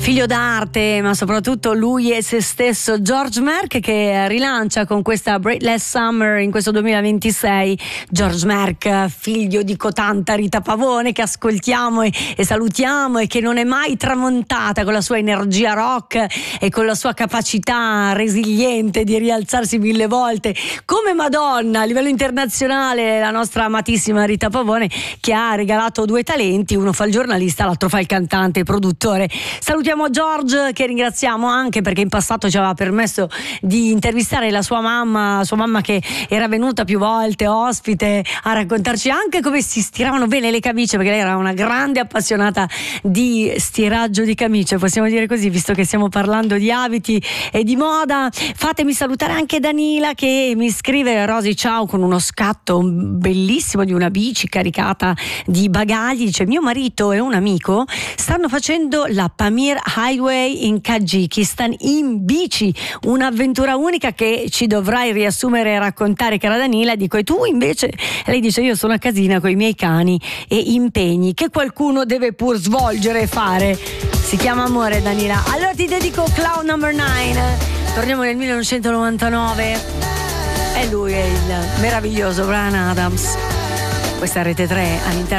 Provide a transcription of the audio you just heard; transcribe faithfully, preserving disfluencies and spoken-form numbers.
Figlio d'arte, ma soprattutto lui è se stesso, George Merck, che rilancia con questa Breathless Summer in questo duemilaventisei. George Merck, figlio di cotanta Rita Pavone, che ascoltiamo e, e salutiamo, e che non è mai tramontata con la sua energia rock e con la sua capacità resiliente di rialzarsi mille volte come Madonna a livello internazionale. La nostra amatissima Rita Pavone, che ha regalato due talenti, uno fa il giornalista, l'altro fa il cantante e produttore. Salutiamo George, che ringraziamo anche perché in passato ci aveva permesso di intervistare la sua mamma, sua mamma che era venuta più volte ospite a raccontarci anche come si stiravano bene le camicie, perché lei era una grande appassionata di stiraggio di camicie, possiamo dire così, visto che stiamo parlando di abiti e di moda. Fatemi salutare anche Danila, che mi scrive: Rosy ciao, con uno scatto bellissimo di una bici caricata di bagagli. Dice: mio marito e un amico stanno facendo la Pamir Highway in Kazakistan in bici, un'avventura unica che ci dovrai riassumere e raccontare, cara Danila. Dico: e tu invece? Lei dice: io sono a casina con i miei cani e impegni che qualcuno deve pur svolgere e fare. Si chiama amore, Danila. Allora ti dedico Cloud Number nine. Torniamo nel millenovecentonovantanove e lui è il meraviglioso Bryan Adams. Questa è Rete tre all'interno